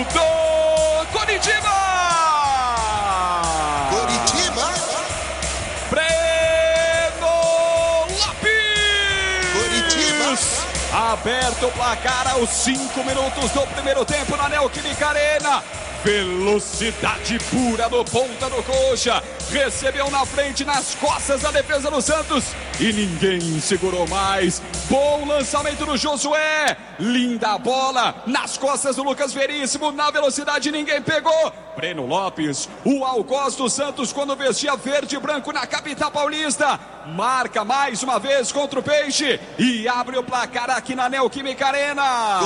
do Coritiba! Breno Lopes! Coritiba! Aberto o placar aos 5 minutos do primeiro tempo na Neoquímica Arena. Velocidade pura no ponta do coxa. Recebeu na frente, nas costas da defesa do Santos. E ninguém segurou mais. Bom lançamento do Josué. Linda bola nas costas do Lucas Veríssimo. Na velocidade ninguém pegou. Breno Lopes, o algoz do Santos quando vestia verde e branco na capital paulista. Marca mais uma vez contra o Peixe. E abre o placar aqui na Neoquímica Arena.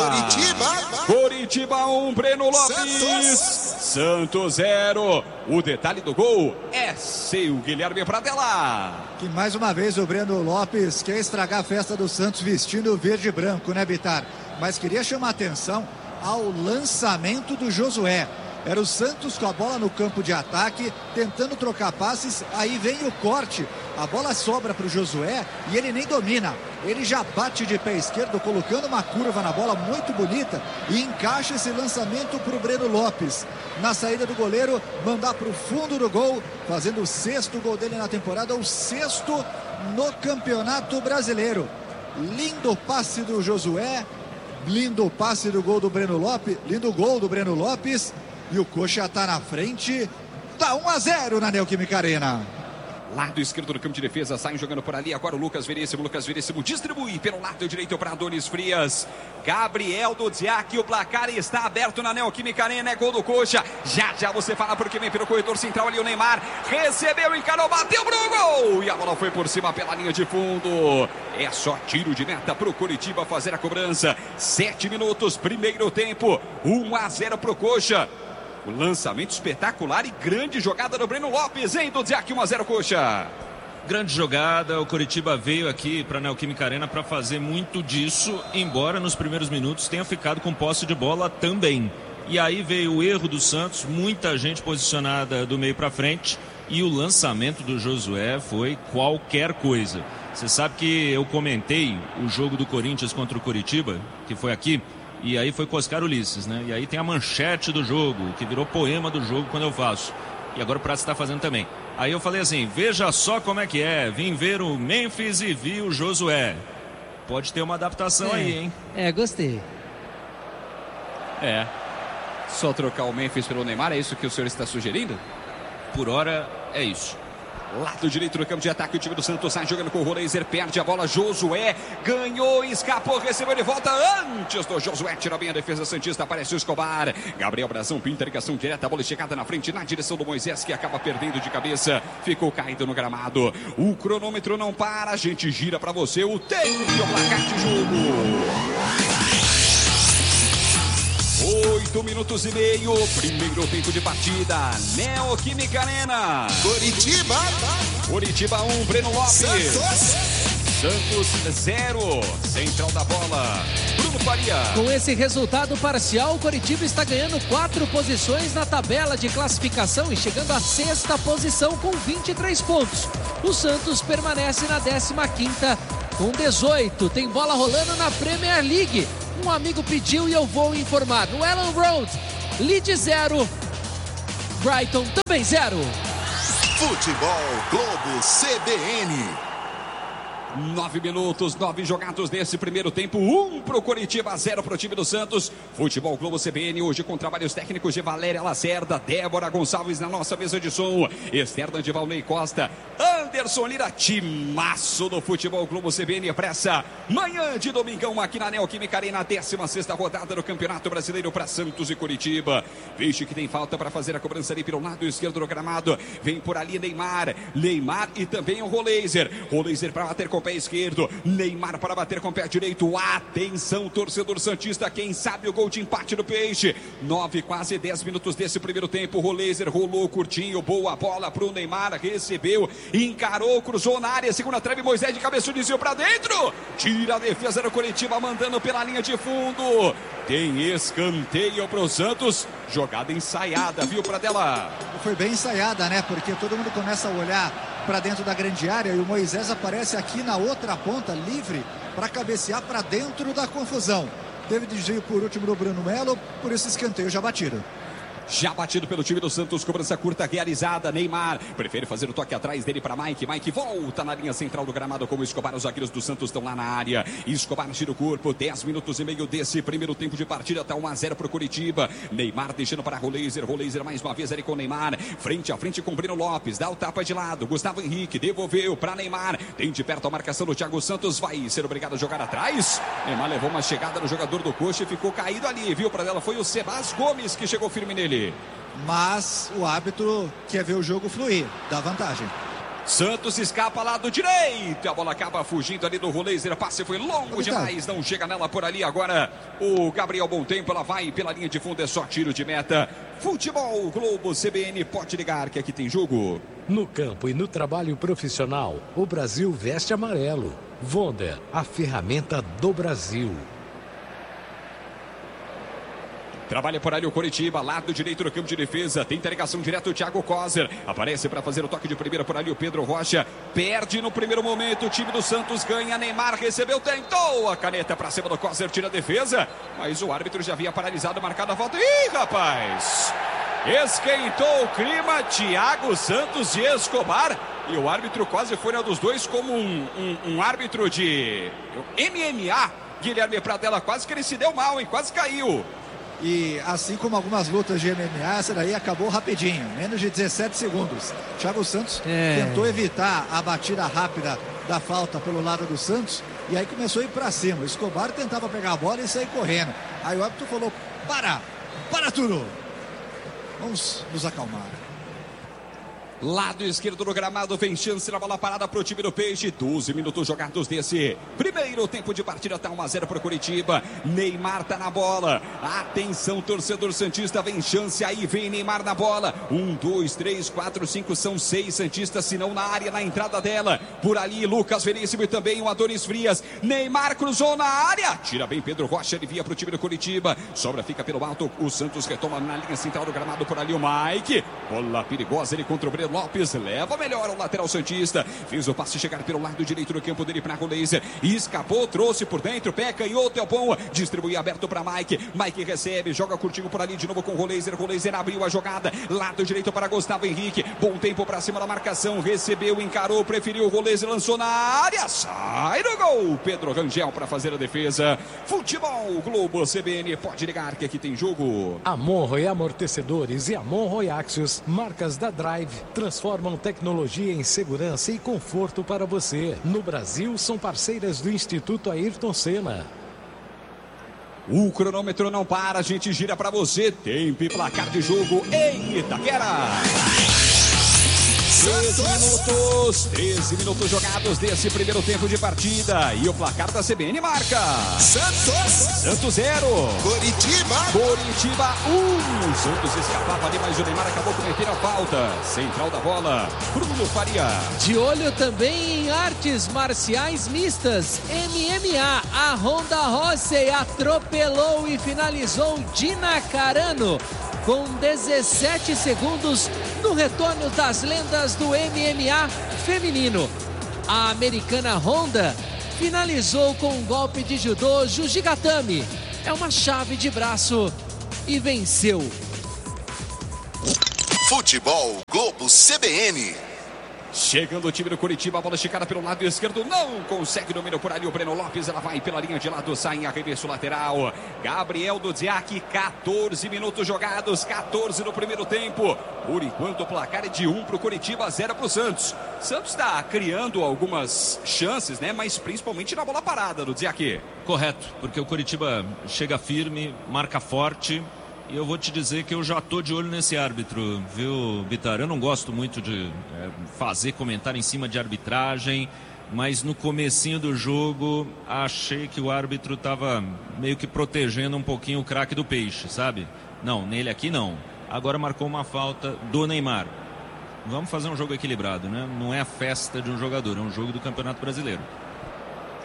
Coritiba 1, Breno Lopes. Santos 0. O detalhe do gol é seu, Guilherme Pradella. Que mais uma vez o Breno Lopes quer estragar a festa do Santos vestindo verde e branco, né, Bitar? Mas queria chamar a atenção ao lançamento do Josué. Era o Santos com a bola no campo de ataque, tentando trocar passes, aí vem o corte. A bola sobra para o Josué e ele nem domina. Ele já bate de pé esquerdo, colocando uma curva na bola muito bonita e encaixa esse lançamento para o Breno Lopes. Na saída do goleiro, mandar para o fundo do gol, fazendo o 6º gol dele na temporada, o 6º no Campeonato Brasileiro. Lindo passe do Josué, lindo passe do gol do Breno Lopes, lindo gol do Breno Lopes. E o Coxa está na frente, dá 1-0 na Neoquímica Arena. Lado esquerdo do campo de defesa, saem jogando por ali. Agora o Lucas Veríssimo distribui pelo lado direito para Adonis Frias. Gabriel Dudziak, o placar está aberto na Neoquímica Arena, é gol do Coxa. Já você fala porque vem pelo corredor central ali o Neymar. Recebeu, encarou, bateu pro gol. E a bola foi por cima pela linha de fundo. É só tiro de meta pro Coritiba fazer a cobrança. 7 minutos, primeiro tempo. 1-0 pro Coxa. O lançamento espetacular e grande jogada do Breno Lopes, hein, Dudziak, 1-0 Coxa. Grande jogada, o Coritiba veio aqui para a Neoquímica Arena para fazer muito disso, embora nos primeiros minutos tenha ficado com posse de bola também. E aí veio o erro do Santos, muita gente posicionada do meio para frente e o lançamento do Josué foi qualquer coisa. Você sabe que eu comentei o jogo do Corinthians contra o Coritiba, que foi aqui, e aí foi com Oscar Ulisses, né? E aí tem a manchete do jogo, que virou poema do jogo quando eu faço. E agora o Prato está fazendo também. Aí eu falei assim, veja só como é que é. Vim ver o Memphis e vi o Josué. Pode ter uma adaptação aí, hein? Gostei. Só trocar o Memphis pelo Neymar, é isso que o senhor está sugerindo? Por hora, é isso. Lado direito do campo de ataque, o time do Santos sai jogando com o Roleiser, perde a bola, Josué ganhou, escapou, recebeu de volta antes do Josué, tira bem a defesa santista, aparece o Escobar, Gabriel Brazão pinta a ligação direta, a bola chegada na frente, na direção do Moisés, que acaba perdendo de cabeça, ficou caído no gramado, o cronômetro não para, a gente gira pra você o tempo e o placar de jogo. 8 minutos e meio, primeiro tempo de partida, Neoquímica Arena. Coritiba 1, Breno Lopes. Santos 0, central da bola, Bruno Faria. Com esse resultado parcial, o Coritiba está ganhando 4 posições na tabela de classificação e chegando à 6ª posição com 23 pontos. O Santos permanece na 15ª com 18. Tem bola rolando na Premier League. Um amigo pediu e eu vou informar. No Elland Road, Leeds 0, Brighton também 0. Futebol Globo CBN. 9 minutos, 9 jogados nesse primeiro tempo, 1 pro Coritiba, 0 pro time do Santos. Futebol Globo CBN, hoje com trabalhos técnicos de Valéria Lacerda, Débora Gonçalves na nossa mesa de som, externa de Valnei Costa, Anderson Lira, timaço do Futebol Globo CBN para essa manhã de domingão aqui na Neoquímica Arena, 16ª rodada do Campeonato Brasileiro para Santos e Coritiba. Peixe que tem falta para fazer a cobrança ali pelo lado esquerdo do gramado, vem por ali Neymar e também o Roleiser para bater com o pé esquerdo, Neymar para bater com o pé direito, atenção torcedor santista, quem sabe o gol de empate do Peixe. 9, quase 10 minutos desse primeiro tempo, Roleiser rolou curtinho, boa bola pro Neymar, recebeu, encarou, cruzou na área, segunda trave, Moisés de cabeça, desviou para dentro, tira a defesa do Coritiba, mandando pela linha de fundo, tem escanteio pro Santos, jogada ensaiada, viu, Pradella? Foi bem ensaiada, né, porque todo mundo começa a olhar para dentro da grande área e o Moisés aparece aqui na outra ponta, livre para cabecear para dentro da confusão. teve desvio por último do Bruno Melo, por esse escanteio já batido. Já batido pelo time do Santos, cobrança curta realizada. Neymar prefere fazer o toque atrás dele para Mike. Mike volta na linha central do gramado com o Escobar. Os zagueiros do Santos estão lá na área. Escobar tira o corpo. 10 minutos e meio desse primeiro tempo de partida. Está 1-0 para o Curitiba. Neymar deixando para Roleiser. Roleiser mais uma vez ali com o Neymar. Frente a frente com o Breno Lopes. Dá o tapa de lado. Gustavo Henrique devolveu para Neymar. Tem de perto a marcação do Thiago Santos. Vai ser obrigado a jogar atrás. Neymar levou uma chegada no jogador do Coxa e ficou caído ali. Viu para ela? Foi o Sebas Gomes que chegou firme nele. Mas o árbitro quer ver o jogo fluir, dá vantagem. Santos escapa lá do direito. A bola acaba fugindo ali do Roleiser. Passe foi longo demais. Não chega nela por ali. Agora o Gabriel Bom Tempo. Ela vai pela linha de fundo. É só tiro de meta. Futebol Globo CBN. Pode ligar que aqui tem jogo. No campo e no trabalho profissional, o Brasil veste amarelo. Wonder, a ferramenta do Brasil. Trabalha por ali o Coritiba, lado direito do campo de defesa. Tenta ligação direto o Thiago Coser. Aparece para fazer o toque de primeira por ali o Pedro Rocha. Perde no primeiro momento. O time do Santos ganha. Neymar recebeu, tentou a caneta para cima do Coser. Tira a defesa. Mas o árbitro já havia paralisado, marcado a falta. Ih, rapaz! Esquentou o clima. Thiago Santos e Escobar. E o árbitro quase foi dos dois como um árbitro de MMA. Guilherme Pradella, quase que ele se deu mal, hein? Quase caiu. E assim como algumas lutas de MMA, essa daí acabou rapidinho, menos de 17 segundos. Thiago Santos tentou evitar a batida rápida da falta pelo lado do Santos e aí começou a ir para cima. O Escobar tentava pegar a bola e sair correndo. Aí o árbitro falou: para tudo. Vamos nos acalmar. Lado esquerdo do gramado, vem chance na bola parada para o time do Peixe. 12 minutos jogados desse primeiro tempo de partida. Está 1-0 para o Curitiba. Neymar tá na bola. Atenção, torcedor santista, vem chance aí, vem Neymar na bola. 1, 2, 3, 4, 5, são 6 santistas, se não na área, na entrada dela. Por ali, Lucas Veríssimo e também o Adonis Frias. Neymar cruzou na área. Tira bem Pedro Rocha, ele via para o time do Curitiba. Sobra, fica pelo alto. O Santos retoma na linha central do gramado. Por ali o Mike. Bola perigosa, ele contra o Breno Lopes, leva melhor o lateral santista, fez o passe chegar pelo lado direito do campo dele para Roleiser, escapou, trouxe por dentro, pé canhoto, é bom, distribui aberto para Mike recebe, joga curtinho por ali de novo com Roleiser abriu a jogada, lado direito para Gustavo Henrique, bom tempo para cima da marcação, recebeu, encarou, preferiu, Roleiser lançou na área, sai do gol, Pedro Rangel para fazer a defesa. Futebol Globo CBN, pode ligar que aqui tem jogo. A Monroe Amortecedores e a Monroe Axios, marcas da Drive, transformam tecnologia em segurança e conforto para você. No Brasil, são parceiras do Instituto Ayrton Senna. O cronômetro não para, a gente gira para você. Tempo e placar de jogo em Itaquera. 13 minutos jogados desse primeiro tempo de partida. E o placar da CBN marca: Santos 0, Coritiba 1. Santos escapava ali, mas o Neymar acabou cometendo a falta. Central da bola, Bruno Faria. De olho também em artes marciais mistas, MMA. A Honda Rossi atropelou e finalizou Dina Carano com 17 segundos no retorno das lendas do MMA feminino. A americana Honda finalizou com um golpe de judô Jujigatami. É uma chave de braço e venceu. Futebol Globo CBN. Chegando o time do Curitiba, a bola esticada pelo lado esquerdo, não consegue domínio por ali o Breno Lopes, ela vai pela linha de lado, sai em arremesso lateral. Gabriel Dudziak, 14 minutos jogados, 14 no primeiro tempo. Por enquanto o placar é de 1 para o Curitiba, 0 para o Santos. Santos está criando algumas chances, né? Mas principalmente na bola parada, Dudziak. Correto, porque o Curitiba chega firme, marca forte. E eu vou te dizer que eu já tô de olho nesse árbitro, viu, Bitar? Eu não gosto muito de fazer comentário em cima de arbitragem, mas no comecinho do jogo achei que o árbitro tava meio que protegendo um pouquinho o craque do Peixe, sabe? Não, nele aqui não. Agora marcou uma falta do Neymar. Vamos fazer um jogo equilibrado, né? Não é a festa de um jogador, é um jogo do Campeonato Brasileiro.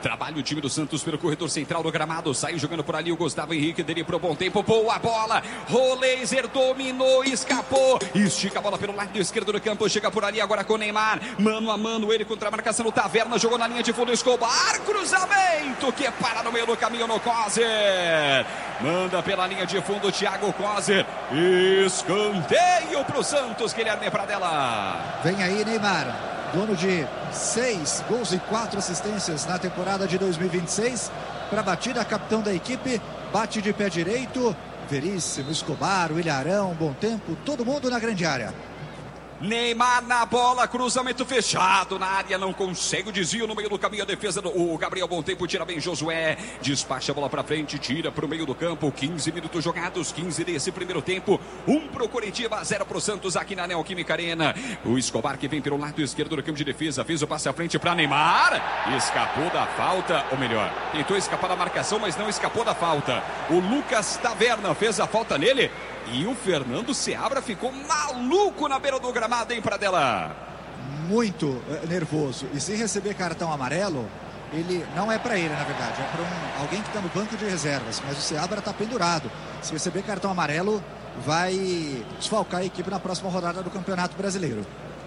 Trabalha o time do Santos pelo corredor central do gramado. Sai jogando por ali o Gustavo Henrique. Dele pro bom tempo. Boa bola. Roleiser dominou, escapou. Estica a bola pelo lado esquerdo do campo. Chega por ali agora com o Neymar. Mano a mano, ele contra a marcação do Taverna. Jogou na linha de fundo. Escobar. Cruzamento que para no meio do caminho no Coser. Manda pela linha de fundo Thiago Coser. Escanteio pro Santos, Guilherme Pradella. Vem aí Neymar, dono de 6 gols e 4 assistências na temporada de 2026. Para a batida, capitão da equipe, bate de pé direito. Veríssimo, Escobar, o Ilharão, bom tempo, todo mundo na grande área. Neymar na bola, cruzamento fechado na área, não consegue o desvio no meio do caminho, a defesa o Gabriel Bom Tempo tira bem Josué, despacha a bola pra frente, tira pro meio do campo, 15 minutos jogados, 15 desse primeiro tempo, 1 pro Coritiba, 0 pro Santos aqui na Neoquímica Arena. O Escobar que vem pelo lado esquerdo do campo de defesa, fez o passe à frente pra Neymar, escapou da falta, ou melhor, tentou escapar da marcação, mas não escapou da falta. O Lucas Taverna fez a falta nele. E o Fernando Seabra ficou maluco na beira do gramado, hein, Pradella? Muito nervoso. E se receber cartão amarelo, ele não é para ele, na verdade. É para alguém que está no banco de reservas. Mas o Seabra está pendurado. Se receber cartão amarelo, vai desfalcar a equipe na próxima rodada do Campeonato Brasileiro.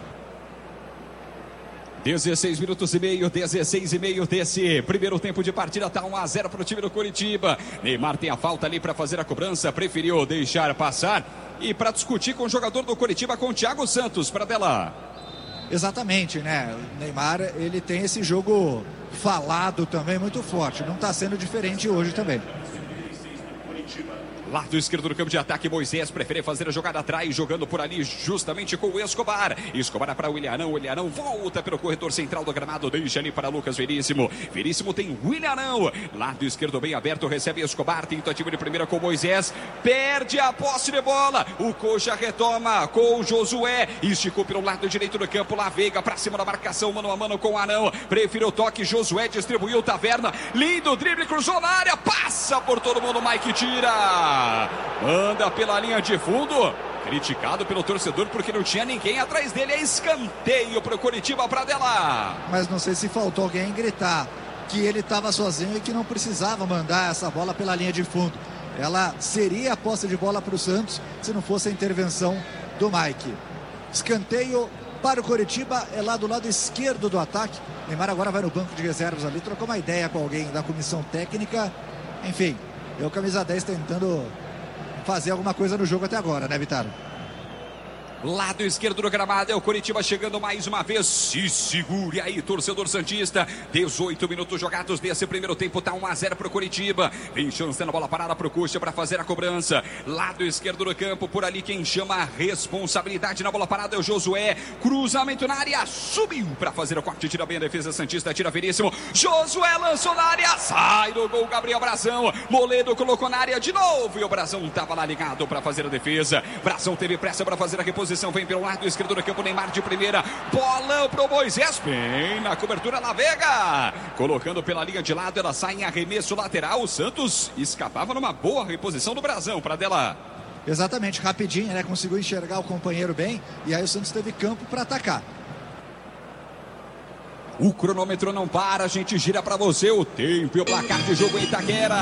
16 minutos e meio, 16 e meio desse primeiro tempo de partida, tá 1-0 para o time do Coritiba. Neymar tem a falta ali para fazer a cobrança, preferiu deixar passar. E para discutir com o jogador do Coritiba, com o Thiago Santos, Pradella. Exatamente, né? O Neymar, ele tem esse jogo falado também muito forte. Não está sendo diferente hoje também. Lado esquerdo do campo de ataque, Moisés prefere fazer a jogada atrás, jogando por ali justamente com o Escobar. Escobar para o Ilharão, o Ilharão volta pelo corredor central do gramado, deixa ali para Lucas Veríssimo. Veríssimo tem o Ilharão, lado esquerdo bem aberto, recebe Escobar, tentativa de primeira com Moisés, perde a posse de bola. O Coxa retoma com o Josué, esticou pelo lado direito do campo, lá Veiga para cima da marcação, mano a mano com o Arão, preferiu o toque, Josué distribuiu, Taverna, lindo drible, cruzou na área, passa por todo mundo, Mike tira. Manda pela linha de fundo, criticado pelo torcedor porque não tinha ninguém atrás dele, é escanteio para o Coritiba, Pradella. Mas não sei se faltou alguém gritar que ele estava sozinho e que não precisava mandar essa bola pela linha de fundo. Ela seria a posse de bola para o Santos se não fosse a intervenção do Mike. Escanteio para o Coritiba, é lá do lado esquerdo do ataque. Neymar agora vai no banco de reservas ali, trocou uma ideia com alguém da comissão técnica. Enfim, é o camisa 10 tentando fazer alguma coisa no jogo até agora, né, Vitar? Lado esquerdo do gramado, é o Coritiba chegando mais uma vez. Se segure aí, torcedor santista. 18 minutos jogados desse primeiro tempo, tá 1-0 pro Coritiba. Vem chancando a bola parada pro Coxa para fazer a cobrança. Lado esquerdo do campo, por ali quem chama a responsabilidade na bola parada é o Josué. Cruzamento na área, subiu para fazer o corte, tira bem a defesa santista, tira Veríssimo. Josué lançou na área, sai do gol Gabriel Brazão. Moledo colocou na área de novo e o Brazão tava lá ligado para fazer a defesa. Brazão teve pressa para fazer a reposição. Vem pelo lado esquerdo do campo, Neymar de primeira, bolão pro Moisés, bem na cobertura La Veiga, colocando pela linha de lado, ela sai em arremesso lateral. O Santos escapava numa boa reposição do Brazão, Pradella. Exatamente, rapidinho, né? Conseguiu enxergar o companheiro bem e aí o Santos teve campo para atacar. O cronômetro não para, a gente gira para você o tempo e o placar de jogo em Itaquera.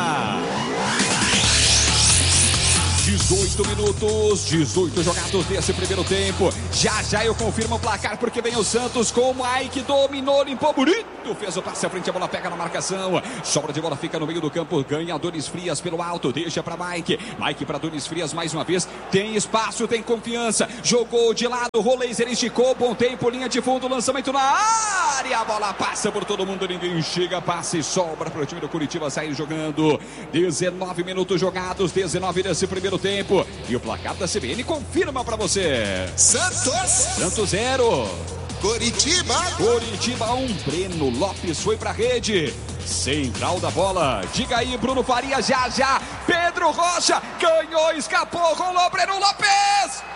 18 minutos, 18 jogados desse primeiro tempo. Já eu confirmo o placar porque vem o Santos com o Mike, dominou, limpou bonito, fez o passe à frente, a bola pega na marcação, sobra de bola, fica no meio do campo, ganha Donis Frias pelo alto, deixa para Mike para Donis Frias mais uma vez, tem espaço, tem confiança, jogou de lado, Roleiser esticou, bom tempo, linha de fundo, lançamento na área, a bola passa por todo mundo, ninguém chega, passe, sobra para o time do Coritiba sair jogando. 19 minutos jogados, 19 desse primeiro tempo, e o placar da CBN confirma para você. Santos 0, Coritiba 1. Breno Lopes foi pra rede, central da bola, diga aí Bruno Faria, já Pedro Rocha ganhou, escapou, rolou Breno Lopes.